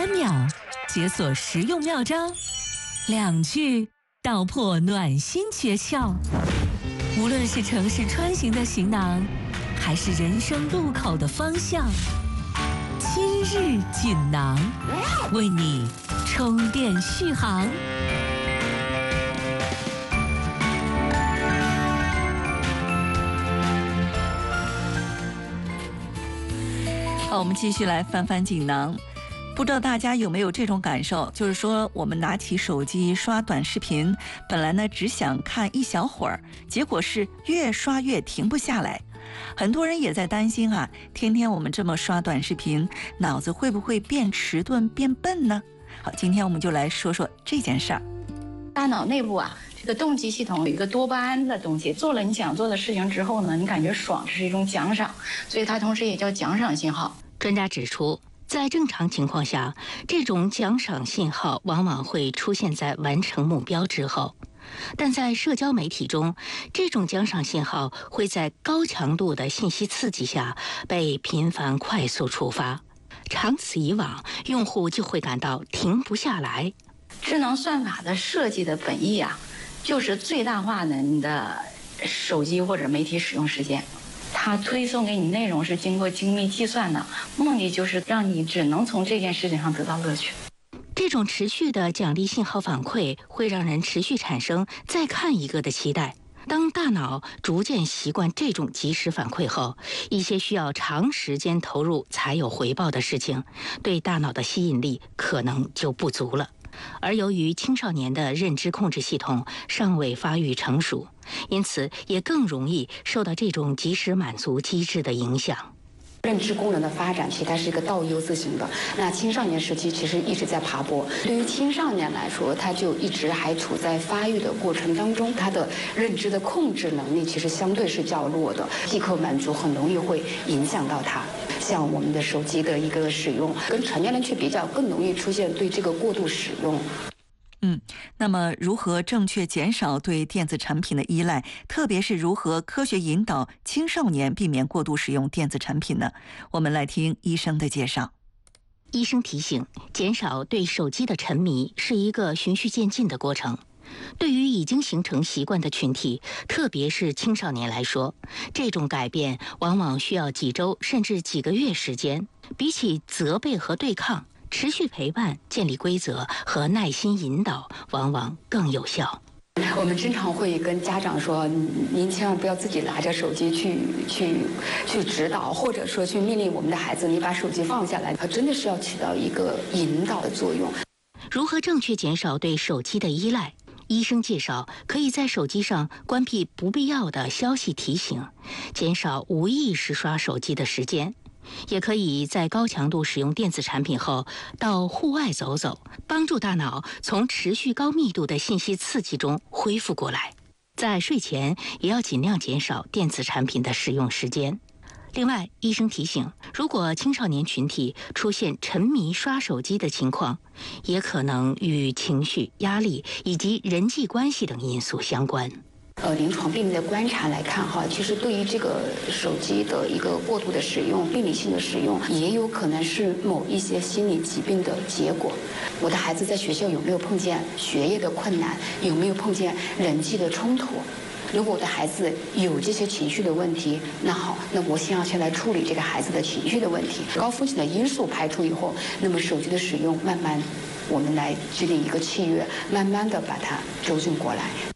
3秒解锁实用妙招，2句道破暖心诀窍。无论是城市穿行的行囊，还是人生路口的方向，今日锦囊为你充电续航。 好，我们继续来翻翻锦囊。不知道大家有没有这种感受，就是说我们拿起手机刷短视频，本来呢只想看一小会儿，结果是越刷越停不下来。很多人也在担心啊，天天我们这么刷短视频，脑子会不会变迟钝变笨呢？好，今天我们就来说说这件事儿。 大脑内部啊，这个动机系统有一个多巴胺的东西，做了你想做的事情之后呢，你感觉爽，这是一种奖赏，所以它同时也叫奖赏信号。 专家指出，在正常情况下，这种奖赏信号往往会出现在完成目标之后，但在社交媒体中，这种奖赏信号会在高强度的信息刺激下被频繁快速触发，长此以往，用户就会感到停不下来。 智能算法的设计的本意啊，就是最大化的你的手机或者媒体使用时间。它推送给你内容是经过精密计算的，目的就是让你只能从这件事情上得到乐趣。 这种持续的奖励信号反馈会让人持续产生再看一个的期待。当大脑逐渐习惯这种及时反馈后，一些需要长时间投入才有回报的事情，对大脑的吸引力可能就不足了。而由于青少年的认知控制系统尚未发育成熟，因此也更容易受到这种及时满足机制的影响。 认知功能的发展，其实它是一个倒 U 字形的。那青少年时期其实一直在爬坡，对于青少年来说，他就一直还处在发育的过程当中，他的认知的控制能力其实相对是较弱的，即刻满足很容易会影响到他。像我们的手机的一个使用，跟成年人去比较，更容易出现对这个过度使用。 那么如何正确减少对电子产品的依赖，特别是如何科学引导青少年避免过度使用电子产品呢？我们来听医生的介绍。 医生提醒，减少对手机的沉迷是一个循序渐进的过程。对于已经形成习惯的群体，特别是青少年来说，这种改变往往需要几周甚至几个月时间。比起责备和对抗，持续陪伴、建立规则和耐心引导往往更有效。 我们经常会跟家长说，您千万不要自己拿着手机去指导，或者说去命令我们的孩子，你把手机放下来，它真的是要起到一个引导的作用。 如何正确减少对手机的依赖？医生介绍，可以在手机上关闭不必要的消息提醒，减少无意识刷手机的时间。也可以在高强度使用电子产品后到户外走走，帮助大脑从持续高密度的信息刺激中恢复过来。在睡前也要尽量减少电子产品的使用时间。另外，医生提醒，如果青少年群体出现沉迷刷手机的情况，也可能与情绪、压力以及人际关系等因素相关。 临床病例的观察来看哈，其实对于这个手机的一个过度的使用、病理性的使用，也有可能是某一些心理疾病的结果。我的孩子在学校有没有碰见学业的困难？有没有碰见人际的冲突？如果我的孩子有这些情绪的问题，那好，那我先要来处理这个孩子的情绪的问题。高风险的因素排除以后，那么手机的使用慢慢，我们来制定一个契约，慢慢的把它纠正过来。